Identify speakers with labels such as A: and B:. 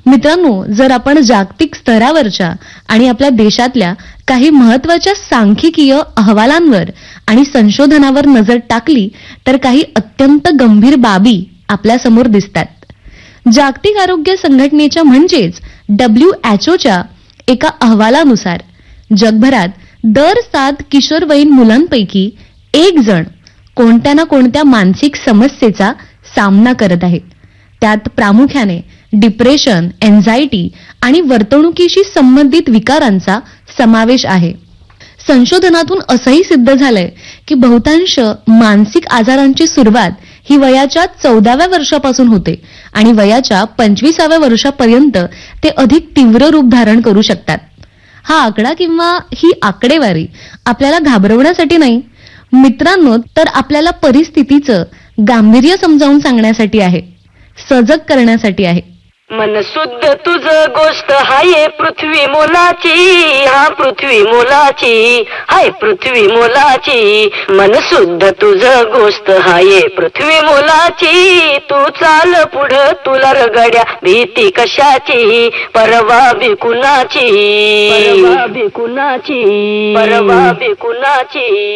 A: मित्रांनो, जर आपण जागतिक स्तरावरच्या आणि आपल्या देशातल्या काही महत्वाच्या सांख्यिकीय अहवालांवर आणि संशोधनावर नजर टाकली तर काही अत्यंत गंभीर बाबी आपल्यासमोर दिसतात. जागतिक आरोग्य संघटनेच्या म्हणजेच WHO एका अहवालानुसार जगभरात दर 7 किशोरवयीन मुलांपैकी एक जण कोणत्या ना कोणत्या मानसिक समस्येचा सामना करत आहे. त्यात प्रामुख्याने डिप्रेशन, एन्झायटी आणि वर्तणुकीशी संबंधित विकारांचा समावेश आहे. संशोधनातून असंही सिद्ध झालंय की बहुतांश मानसिक आजारांची सुरुवात ही वयाच्या 14व्या वर्षापासून होते आणि वयाच्या 25व्या वर्षापर्यंत ते अधिक तीव्र रूप धारण करू शकतात. हा आकडा किंवा ही आकडेवारी आपल्याला घाबरवण्यासाठी नाही मित्रांनो, तर आपल्याला परिस्थितीचं गांभीर्य समजावून सांगण्यासाठी आहे, सजग करण्यासाठी आहे.
B: मन शुद्ध तुझ गोष्ट हाय पृथ्वी मोलाची, हा पृथ्वी मोलाची, हाय पृथ्वी मोलाची. मन शुद्ध तुझ गोष्ट हाय पृथ्वी मोलाची. तू चाल पुढं तुला रगड्या भीती कशाची, परवा बिकुनाची, परवा बिकुनाची, परवा बिकुनाची.